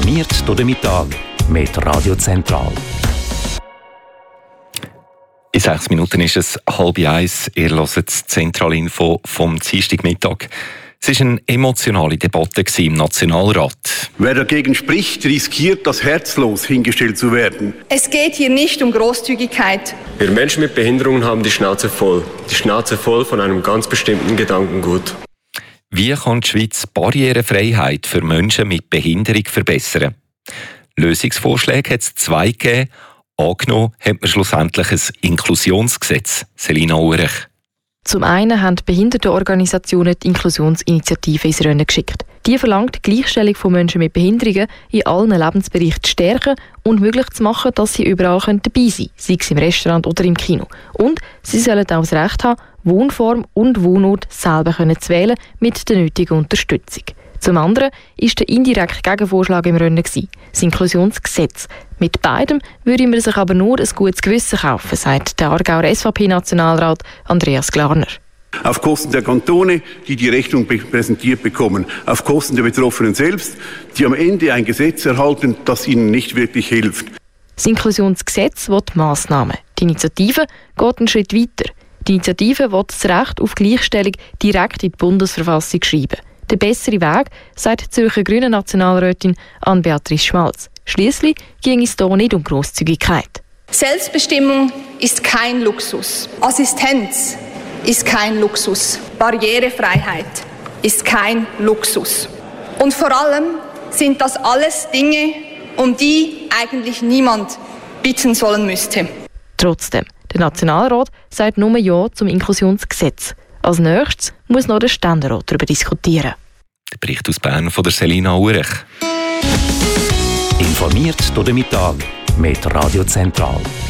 Informiert durch den Mittag mit Radio Zentral. In 6 Minuten ist es 12:30. Ihr hört das Zentralinfo vom Dienstagmittag. Es war eine emotionale Debatte im Nationalrat. Wer dagegen spricht, riskiert, als herzlos hingestellt zu werden. Es geht hier nicht um Großzügigkeit. Wir Menschen mit Behinderungen haben die Schnauze voll. Die Schnauze voll von einem ganz bestimmten Gedankengut. Wie kann die Schweiz Barrierefreiheit für Menschen mit Behinderung verbessern? Lösungsvorschläge hat es 2 gegeben. Angenommen hat man schlussendlich ein Inklusionsgesetz. Selina Ulrich. Zum einen haben die Behindertenorganisationen die Inklusionsinitiative ins Rennen geschickt. Die verlangt, die Gleichstellung von Menschen mit Behinderungen in allen Lebensbereichen zu stärken und möglich zu machen, dass sie überall dabei sein können, sei es im Restaurant oder im Kino. Und sie sollen auch das Recht haben, Wohnform und Wohnort selber zu wählen mit der nötigen Unterstützung. Zum anderen war der indirekte Gegenvorschlag im Rennen, das Inklusionsgesetz. Mit beidem würde man sich aber nur ein gutes Gewissen kaufen, sagt der Aargauer SVP-Nationalrat Andreas Glarner. Auf Kosten der Kantone, die die Rechnung präsentiert bekommen. Auf Kosten der Betroffenen selbst, die am Ende ein Gesetz erhalten, das ihnen nicht wirklich hilft. Das Inklusionsgesetz will Massnahmen. Die Initiative geht einen Schritt weiter. Die Initiative will das Recht auf Gleichstellung direkt in die Bundesverfassung schreiben. Der bessere Weg, sagt die Zürcher Grünen Nationalrätin Ann-Beatrice Schmalz. Schliesslich ging es hier nicht um Grosszügigkeit. Selbstbestimmung ist kein Luxus. Assistenz ist kein Luxus. Barrierefreiheit ist kein Luxus. Und vor allem sind das alles Dinge, um die eigentlich niemand bitten sollen müsste. Trotzdem, der Nationalrat sagt nur Ja zum Inklusionsgesetz. Als nächstes muss noch der Ständerat darüber diskutieren. Der Bericht aus Bern von der Selina Ulrich. Informiert durch den Mittag mit Radio Zentral.